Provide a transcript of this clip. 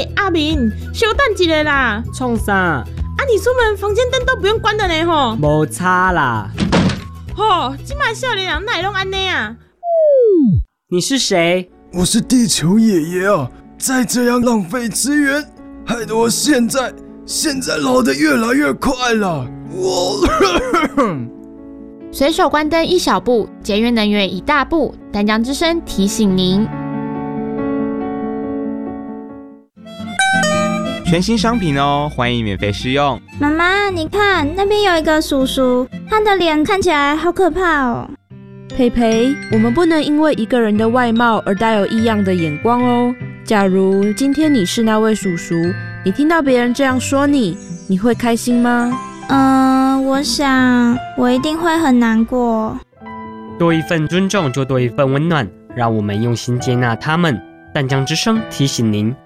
阿明，稍等一下啦。 创啥？ 你出门房间灯都不用关的呢吼。 没差啦。 这摆少年人哪会拢安尼啊？ 你是谁？ 我是地球爷爷啊！再这样浪费资源，害得我现在老得越来越快了。 随手关灯一小步，节约能源一大步。淡江之声提醒您。 全新商品哦，欢迎免费试用。 妈妈，你看那边有一个叔叔，他的脸看起来好可怕哦。 佩佩，我们不能因为一个人的外貌而带有异样的眼光哦。假如今天你是那位叔叔，你听到别人这样说你会开心吗？ 我想我一定会很难过。 多一份尊重就多一份温暖，让我们用心接纳他们。淡江之声提醒您，